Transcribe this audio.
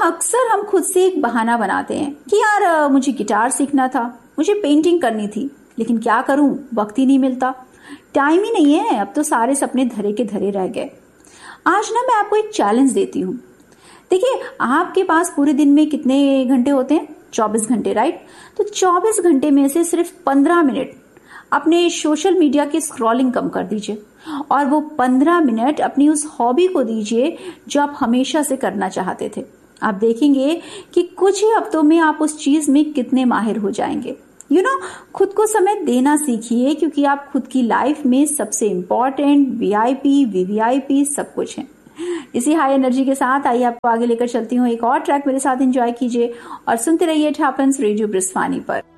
अक्सर हम खुद से एक बहाना बनाते हैं कि यार मुझे गिटार सीखना था, मुझे पेंटिंग करनी थी, लेकिन क्या करूं, वक्त ही नहीं मिलता, टाइम ही नहीं है, अब तो सारे सपने धरे के धरे रह गए। आज ना मैं आपको एक चैलेंज देती हूँ। देखिए, आपके पास पूरे दिन में कितने घंटे होते हैं? 24 घंटे, राइट? तो 24 घंटे में से सिर्फ 15 मिनट अपने सोशल मीडिया की स्क्रॉलिंग कम कर दीजिए और वो 15 मिनट अपनी उस हॉबी को दीजिए जो आप हमेशा से करना चाहते थे। आप देखेंगे कि कुछ ही हफ्तों में आप उस चीज में कितने माहिर हो जाएंगे। खुद को समय देना सीखिए, क्योंकि आप खुद की लाइफ में सबसे इंपॉर्टेंट वीआईपी, वीवीआईपी सब कुछ है। इसी हाई एनर्जी के साथ आइए आपको आगे लेकर चलती हूँ। एक और ट्रैक मेरे साथ एंजॉय कीजिए और सुनते रहिए इट हैपेंस रेडियो ब्रिस्वानी पर।